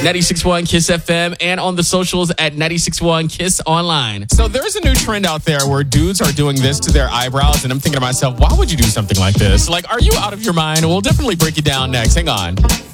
96.1 Kiss FM and on the socials at 96.1 Kiss Online. So there's a new trend out there where dudes are doing this to their eyebrows, and I'm thinking to myself, why would you do something like this? Like, are you out of your mind? We'll definitely break it down next. Hang on.